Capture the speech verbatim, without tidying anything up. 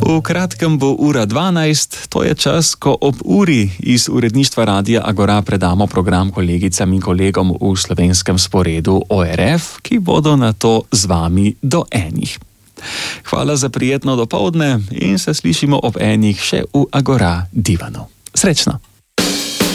V kratkem bo ura dvanajst, to je čas, ko ob uri iz uredništva Radia Agora predamo program kolegicam in kolegom v slovenskem sporedu O R F, ki bodo na to z vami do enih. Hvala za prijetno dopoldne in se slišimo ob enih še v Agora divanu. Srečno!